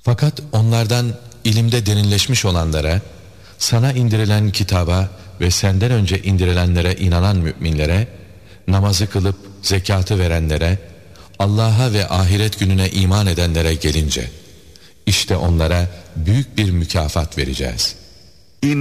Fakat onlardan ilimde derinleşmiş olanlara, sana indirilen kitaba ve senden önce indirilenlere inanan müminlere, namazı kılıp zekatı verenlere, Allah'a ve ahiret gününe iman edenlere gelince, işte onlara büyük bir mükafat vereceğiz.